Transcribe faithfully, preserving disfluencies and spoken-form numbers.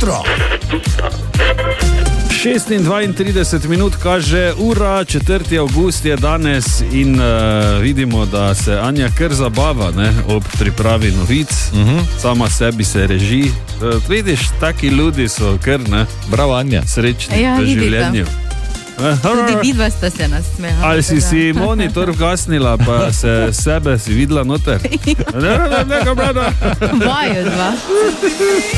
jutro. šestindvaintrideset minut kaže ura, četrti avgust je danes in uh, vidimo, da se Anja kar zabava, ne, ob pripravi novic, uh-huh. sama sebi se reži. Uh, vidiš, taki ljudi so kar, ne, bravo Anja, srečni ja, v življenju. Tudi vidva sta se nasmehali. Ali si si monitor vgasnila, pa se sebe si videla noter? Ne, ne, ne, ne, ne, ne. Vaju dva.